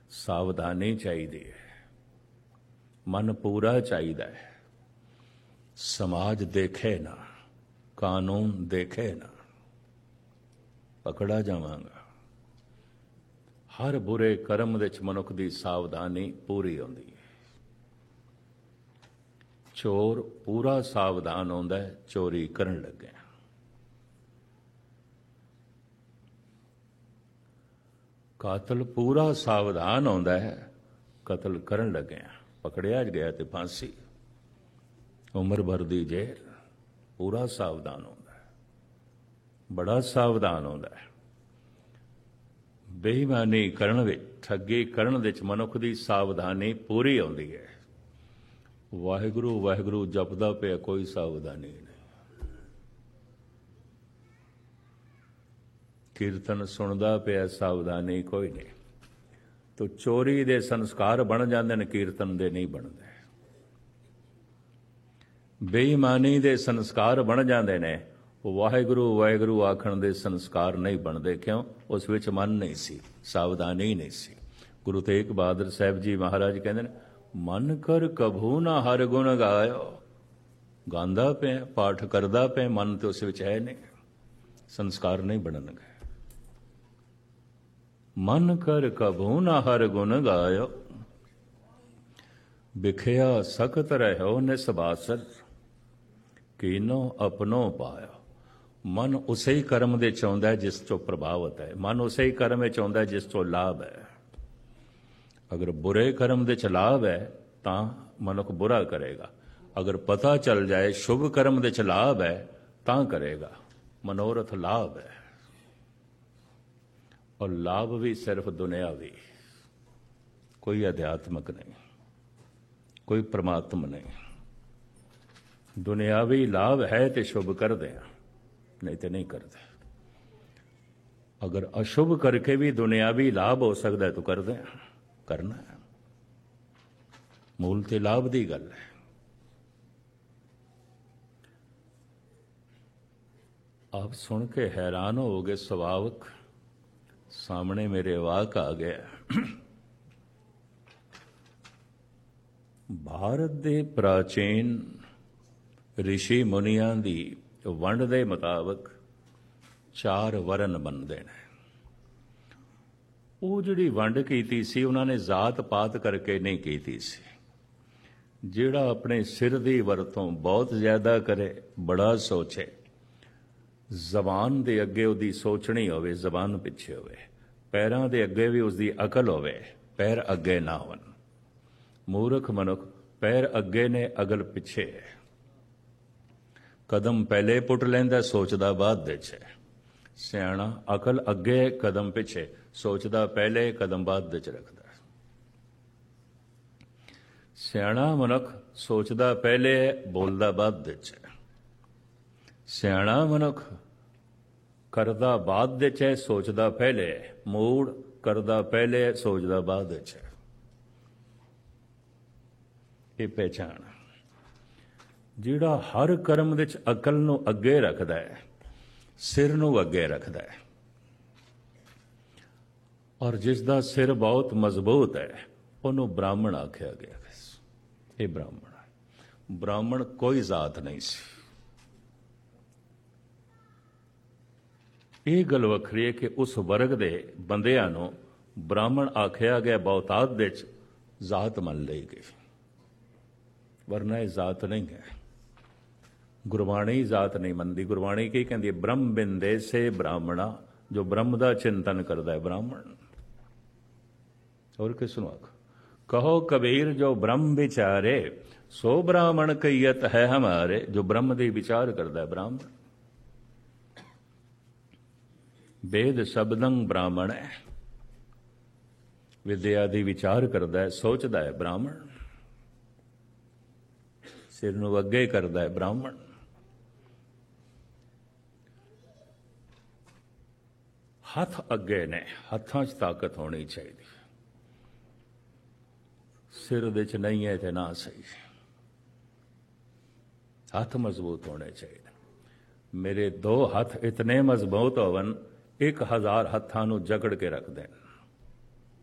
ਸਾਵਧਾਨੀ ਚਾਹੀਦੀ ਹੈ, ਮਨ ਪੂਰਾ ਚਾਹੀਦਾ ਹੈ। ਸਮਾਜ ਦੇਖੇ ਨਾ, ਕਾਨੂੰਨ ਦੇਖੇ ਨਾ, ਪਕੜਾ ਜਾਵਾਂਗਾ। ਹਰ ਬੁਰੇ ਕਰਮ ਵਿੱਚ ਮਨੁੱਖ ਦੀ ਸਾਵਧਾਨੀ ਪੂਰੀ ਹੁੰਦੀ ਹੈ। ਚੋਰ ਪੂਰਾ ਸਾਵਧਾਨ ਹੁੰਦਾ ਹੈ ਚੋਰੀ ਕਰਨ ਲੱਗਿਆ। ਕਾਤਲ ਪੂਰਾ ਸਾਵਧਾਨ ਹੁੰਦਾ ਹੈ ਕਤਲ ਕਰਨ ਲੱਗਿਆ। ਪਕੜਿਆ ਗਿਆ ਤੇ ਫਾਂਸੀ, ਉਮਰ ਭਰ ਦੀ ਜੇਲ੍ਹ। ਪੂਰਾ ਸਾਵਧਾਨ ਹੁੰਦਾ ਹੈ, ਬੜਾ ਸਾਵਧਾਨ ਹੁੰਦਾ ਹੈ। ਬੇਈਮਾਨੀ ਕਰਨ ਵਿੱਚ, ਠੱਗੀ ਕਰਨ ਵਿੱਚ ਮਨੁੱਖ ਦੀ ਸਾਵਧਾਨੀ ਪੂਰੀ ਆਉਂਦੀ ਹੈ। ਵਾਹਿਗੁਰੂ ਵਾਹਿਗੁਰੂ ਜਪਦਾ ਪਿਆ, ਕੋਈ ਸਾਵਧਾਨੀ ਨਹੀਂ। ਕੀਰਤਨ ਸੁਣਦਾ ਪਿਆ, ਸਾਵਧਾਨੀ ਕੋਈ ਨਹੀਂ। ਤੋ ਚੋਰੀ ਦੇ ਸੰਸਕਾਰ ਬਣ ਜਾਂਦੇ ਨੇ, ਕੀਰਤਨ ਦੇ ਨਹੀਂ ਬਣਦੇ। ਬੇਈਮਾਨੀ ਦੇ ਸੰਸਕਾਰ ਬਣ ਜਾਂਦੇ ਨੇ, ਵਾਹਿਗੁਰੂ ਵਾਹਿਗੁਰੂ ਆਖਣ ਦੇ ਸੰਸਕਾਰ ਨਹੀਂ ਬਣਦੇ। ਕਿਉਂ? ਉਸ ਵਿੱਚ ਮਨ ਨਹੀਂ ਸੀ, ਸਾਵਧਾਨੀ ਨਹੀਂ ਸੀ। ਗੁਰੂ ਤੇਗ ਬਹਾਦਰ ਸਾਹਿਬ ਜੀ ਮਹਾਰਾਜ ਕਹਿੰਦੇ ਨੇ, ਮਨ ਕਰ ਕਭੂ ਨਾ ਹਰ ਗੁਣ ਗਾਇਓ। ਗਾਉਂਦਾ ਪਿਆ, ਪਾਠ ਕਰਦਾ ਪਿਆ, ਮਨ ਤੇ ਉਸ ਵਿੱਚ ਹੈ ਨਹੀਂ, ਸੰਸਕਾਰ ਨਹੀਂ ਬਣਨਗੇ। ਮਨ ਕਰ ਕਭੂ ਨਾ ਹਰ ਗੁਣ ਗਾਇਓ, ਵਿਖਿਆ ਸਖਤ ਰਹਿਓ ਨਿਸਬਾਸਰ, ਕੀਨੋ ਆਪਣੋ ਪਾਇਓ। ਮਨ ਉਸੇ ਹੀ ਕਰਮ ਦੇ ਚ ਆਉਂਦਾ ਜਿਸ ਤੋਂ ਪ੍ਰਭਾਵਿਤ ਹੈ। ਮਨ ਉਸੇ ਹੀ ਕਰਮ ਵਿੱਚ ਆਉਂਦਾ ਜਿਸ ਤੋਂ ਲਾਭ ਹੈ। ਅਗਰ ਬੁਰੇ ਕਰਮ ਦੇ ਚ ਲਾਭ ਹੈ ਤਾਂ ਮਨੁੱਖ ਬੁਰਾ ਕਰੇਗਾ। ਅਗਰ ਪਤਾ ਚੱਲ ਜਾਏ ਸ਼ੁਭ ਕਰਮ ਦੇ ਚ ਲਾਭ ਹੈ ਤਾਂ ਕਰੇਗਾ। ਮਨੋਰਥ ਲਾਭ ਹੈ, ਔਰ ਲਾਭ ਵੀ ਸਿਰਫ ਦੁਨਿਆਵੀ, ਕੋਈ ਅਧਿਆਤਮਕ ਨਹੀਂ, ਕੋਈ ਪ੍ਰਮਾਤਮ ਨਹੀਂ। ਦੁਨਿਆਵੀ ਲਾਭ ਹੈ ਤੇ ਸ਼ੁਭ ਕਰਦੇ ਆ, ਨਹੀਂ ਤੇ ਨਹੀਂ ਕਰਦੇ। ਅਗਰ ਅਸ਼ੁਭ ਕਰਕੇ ਵੀ ਦੁਨਿਆਵੀ ਲਾਭ ਹੋ ਸਕਦਾ ਹੈ ਤਾਂ ਕਰਦੇ ਆ, ਕਰਨਾ ਹੈ। ਮੂਲ ਤੇ ਲਾਭ ਦੀ ਗੱਲ ਹੈ। ਆਪ ਸੁਣ ਕੇ ਹੈਰਾਨ ਹੋਗੇ। ਸੁਭਾਵਕ ਸਾਹਮਣੇ ਮੇਰੇ ਵਾਕ ਆ ਗਿਆ। ਭਾਰਤ ਦੇ ਪ੍ਰਾਚੀਨ ਰਿਸ਼ੀ ਮੁਨੀਆਂ ਦੀ ਵੰਡ ਦੇ ਮੁਤਾਬਕ 4 ਵਰਨ ਬਣਦੇ ਨੇ। ਉਹ ਜਿਹੜੀ ਵੰਡ ਕੀਤੀ ਸੀ ਉਹਨਾਂ ਨੇ ਜ਼ਾਤ ਪਾਤ ਕਰਕੇ ਨਹੀਂ ਕੀਤੀ ਸੀ। ਜਿਹੜਾ ਆਪਣੇ ਸਿਰ ਦੀ ਵਰਤੋਂ ਬਹੁਤ ਜ਼ਿਆਦਾ ਕਰੇ, ਬੜਾ ਸੋਚੇ, ਜ਼ਬਾਨ ਦੇ ਅੱਗੇ ਉਹਦੀ ਸੋਚਣੀ ਹੋਵੇ, ਜ਼ਬਾਨ ਪਿੱਛੇ ਹੋਵੇ, ਪੈਰਾਂ ਦੇ ਅੱਗੇ ਵੀ ਉਸਦੀ ਅਕਲ ਹੋਵੇ, ਪੈਰ ਅੱਗੇ ਨਾ ਹੋਣ। ਮੂਰਖ ਮਨੁੱਖ ਪੈਰ ਅੱਗੇ ਨੇ, ਅਕਲ ਪਿੱਛੇ ਹੈ। ਕਦਮ ਪਹਿਲੇ ਪੁੱਟ ਲੈਂਦਾ, ਸੋਚਦਾ ਬਾਅਦ ਵਿੱਚ ਹੈ। ਸਿਆਣਾ ਅਕਲ ਅੱਗੇ, ਕਦਮ ਪਿੱਛੇ, ਸੋਚਦਾ ਪਹਿਲੇ, ਕਦਮ ਬਾਅਦ ਵਿੱਚ ਰੱਖਦਾ। ਸਿਆਣਾ ਮਨੁੱਖ ਸੋਚਦਾ ਪਹਿਲੇ, ਬੋਲਦਾ ਬਾਅਦ ਵਿੱਚ ਹੈ। ਸਿਆਣਾ ਮਨੁੱਖ ਕਰਦਾ ਬਾਅਦ ਵਿੱਚ ਹੈ, ਸੋਚਦਾ ਪਹਿਲੇ। ਮੂੜ ਕਰਦਾ ਪਹਿਲੇ, ਸੋਚਦਾ ਬਾਅਦ ਵਿੱਚ ਹੈ। ਇਹ ਪਹਿਚਾਣ। ਜਿਹੜਾ ਹਰ ਕਰਮ ਵਿੱਚ ਅਕਲ ਨੂੰ ਅੱਗੇ ਰੱਖਦਾ ਹੈ, ਸਿਰ ਨੂੰ ਅੱਗੇ ਰੱਖਦਾ ਹੈ, ਔਰ ਜਿਸ ਦਾ ਸਿਰ ਬਹੁਤ ਮਜ਼ਬੂਤ ਹੈ ਉਹਨੂੰ ਬ੍ਰਾਹਮਣ ਆਖਿਆ ਗਿਆ। ਇਹ ਬ੍ਰਾਹਮਣ ਹੈ। ਬ੍ਰਾਹਮਣ ਕੋਈ ਜ਼ਾਤ ਨਹੀਂ ਸੀ। ਇਹ ਗੱਲ ਵੱਖਰੀ ਹੈ ਕਿ ਉਸ ਵਰਗ ਦੇ ਬੰਦਿਆਂ ਨੂੰ ਬ੍ਰਾਹਮਣ ਆਖਿਆ ਗਿਆ, ਬਹੁਤਾਤ ਵਿੱਚ ਜ਼ਾਤ ਮੰਨ ਲਈ ਗਈ, ਵਰਨਾ ਇਹ ਜ਼ਾਤ ਨਹੀਂ ਹੈ। ਗੁਰਬਾਣੀ ਜ਼ਾਤ ਨਹੀਂ ਮੰਨਦੀ। ਗੁਰਬਾਣੀ ਕੀ ਕਹਿੰਦੀ ਹੈ? ਬ੍ਰਹਮ ਬਿੰਦੇ ਸੇ ਬ੍ਰਾਹਮਣਾ, ਜੋ ਬ੍ਰਹਮ ਦਾ ਚਿੰਤਨ ਕਰਦਾ ਹੈ ਬ੍ਰਾਹਮਣ। ਹੋਰ ਕਿਸ ਨੂੰ ਆਖ? ਕਹੋ ਕਬੀਰ ਜੋ ਬ੍ਰਹਮ ਵਿਚਾਰੇ, ਸੋ ਬ੍ਰਾਹਮਣ ਕਈਅਤ ਹੈ ਹਮਾਰੇ। ਜੋ ਬ੍ਰਹਮ ਦੀ ਵਿਚਾਰ ਕਰਦਾ ਹੈ ਬ੍ਰਾਹਮਣ। ਵੇਦ ਸ਼ਬਦੰ ਬ੍ਰਾਹਮਣ ਹੈ। ਵਿਦਿਆ ਦੀ ਵਿਚਾਰ ਕਰਦਾ ਹੈ, ਸੋਚਦਾ ਹੈ ਬ੍ਰਾਹਮਣ। ਸਿਰ ਨੂੰ ਅੱਗੇ ਕਰਦਾ ਹੈ ਬ੍ਰਾਹਮਣ। ਹੱਥ ਅੱਗੇ ਨੇ, ਹੱਥਾਂ 'ਚ ਤਾਕਤ ਹੋਣੀ ਚਾਹੀਦੀ। ਸਿਰ ਦੇ 'ਚ ਨਹੀਂ ਹੈ ਤੇ ਨਾ ਸਹੀ। ਹੱਥ ਮਜ਼ਬੂਤ ਹੋਣੇ ਚਾਹੀਦੇ। ਮੇਰੇ 2 ਹੱਥ ਇਤਨੇ ਮਜ਼ਬੂਤ ਹੋਵਨ 1000 ਹੱਥਾਂ ਨੂੰ ਜਕੜ ਕੇ ਰੱਖ ਦੇਣ।